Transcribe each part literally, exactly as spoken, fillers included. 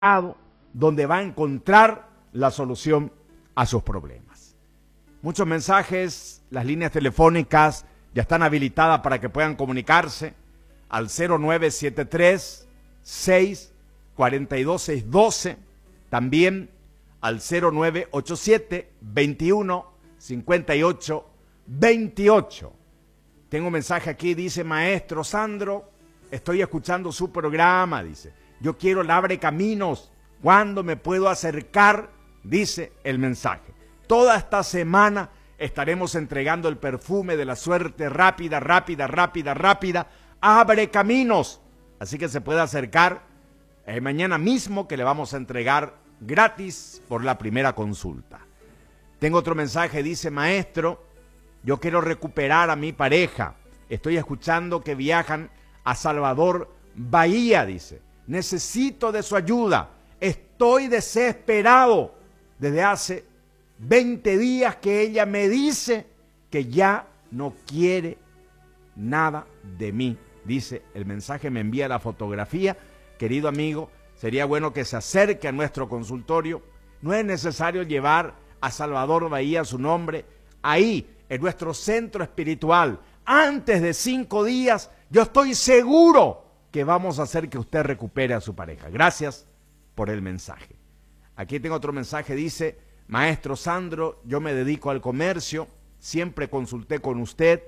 donde va a encontrar la solución a sus problemas. Muchos mensajes, las líneas telefónicas ya están habilitadas para que puedan comunicarse al cero nueve siete tres, seis cuatro dos, seis uno dos, también al cero nueve ocho siete, veintiuno, cincuenta y ocho, veintiocho. Tengo un mensaje aquí, dice: maestro Sandro, estoy escuchando su programa, dice, yo quiero el abre caminos, ¿cuándo me puedo acercar? Dice el mensaje. Toda esta semana estaremos entregando el perfume de la suerte rápida, rápida, rápida, rápida, abre caminos. Así que se puede acercar eh, mañana mismo, que le vamos a entregar gratis por la primera consulta. Tengo otro mensaje, dice: maestro, yo quiero recuperar a mi pareja. Estoy escuchando que viajan a Salvador Bahía, dice. Necesito de su ayuda. Estoy desesperado. Desde hace veinte días que ella me dice que ya no quiere nada de mí. Dice el mensaje, me envía la fotografía. Querido amigo, sería bueno que se acerque a nuestro consultorio. No es necesario llevar a Salvador Bahía su nombre. Ahí, en nuestro centro espiritual, antes de cinco días, yo estoy seguro que vamos a hacer que usted recupere a su pareja. Gracias por el mensaje. Aquí tengo otro mensaje, dice: maestro Sandro, yo me dedico al comercio, siempre consulté con usted,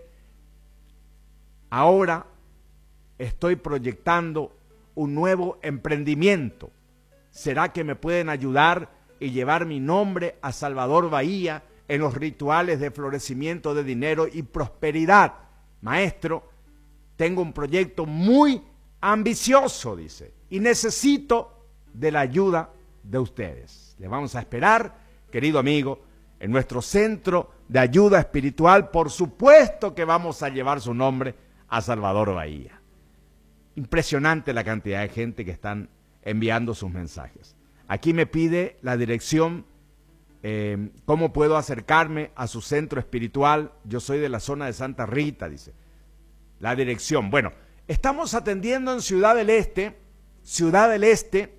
ahora estoy proyectando un nuevo emprendimiento. ¿Será que me pueden ayudar y llevar mi nombre a Salvador Bahía en los rituales de florecimiento de dinero y prosperidad? Maestro, tengo un proyecto muy ambicioso, dice, y necesito de la ayuda de ustedes. Les vamos a esperar, querido amigo, en nuestro centro de ayuda espiritual. Por supuesto que vamos a llevar su nombre a Salvador Bahía. Impresionante la cantidad de gente que están enviando sus mensajes. Aquí me pide la dirección, eh, cómo puedo acercarme a su centro espiritual. Yo soy de la zona de Santa Rita, dice. La dirección, bueno, estamos atendiendo en Ciudad del Este, Ciudad del Este,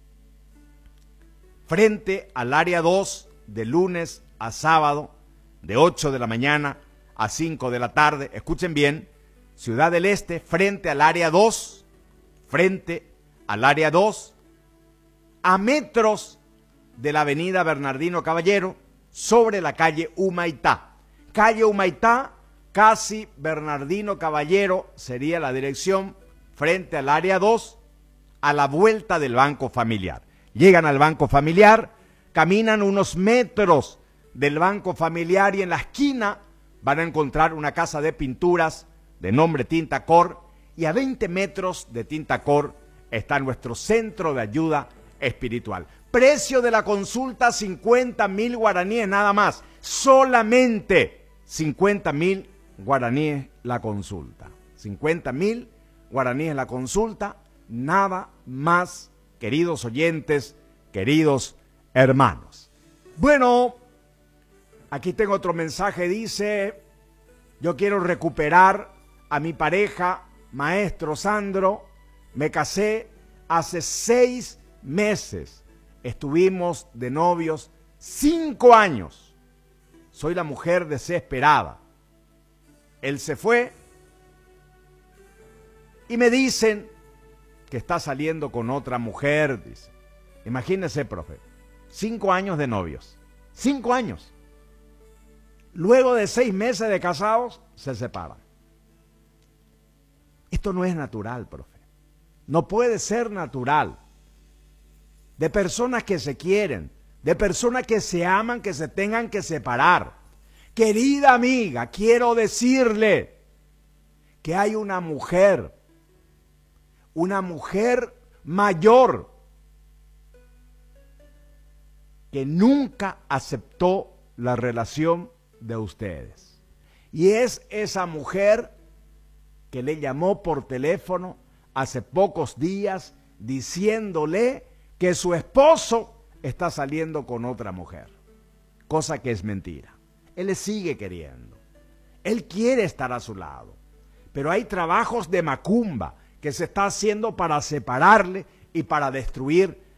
frente al área dos, de lunes a sábado, de ocho de la mañana a cinco de la tarde. Escuchen bien, Ciudad del Este, frente al área dos, frente al área dos, a metros de la avenida Bernardino Caballero, sobre la calle Humaitá. Calle Humaitá, casi Bernardino Caballero sería la dirección, frente al área dos, a la vuelta del Banco Familiar. Llegan al Banco Familiar, caminan unos metros del Banco Familiar y en la esquina van a encontrar una casa de pinturas de nombre Tinta Cor, y a veinte metros de Tinta Cor está nuestro centro de ayuda espiritual. Precio de la consulta, cincuenta mil guaraníes nada más, solamente cincuenta mil guaraníes la consulta, cincuenta mil guaraníes la consulta, nada más, queridos oyentes, queridos hermanos. Bueno, aquí tengo otro mensaje, dice: yo quiero recuperar a mi pareja, maestro Sandro, me casé hace seis meses, estuvimos de novios cinco años, soy la mujer desesperada, él se fue y me dicen que está saliendo con otra mujer, dice. Imagínese, profe, cinco años de novios, cinco años. Luego de seis meses de casados, se separan. Esto no es natural, profe. No puede ser natural. De personas que se quieren, de personas que se aman, que se tengan que separar. Querida amiga, quiero decirle que hay una mujer, una mujer mayor, que nunca aceptó la relación de ustedes. Y es esa mujer que le llamó por teléfono hace pocos días diciéndole que su esposo está saliendo con otra mujer, cosa que es mentira. Él le sigue queriendo, él quiere estar a su lado, pero hay trabajos de macumba que se está haciendo para separarle y para destruir